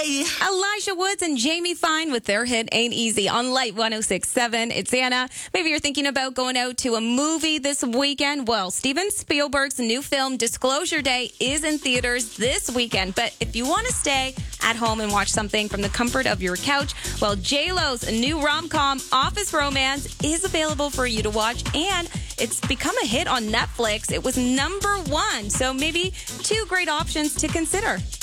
Hey. Elijah Woods and Jamie Fine with their hit Ain't Easy on Light 106.7. It's Anna. Maybe you're thinking about going out to a movie this weekend. Well, Steven Spielberg's new film Disclosure Day is in theaters this weekend. But if you want to stay at home and watch something from the comfort of your couch, well, J-Lo's new rom-com Office Romance is available for you to watch, and it's become a hit on Netflix. It was #1, so maybe two great options to consider.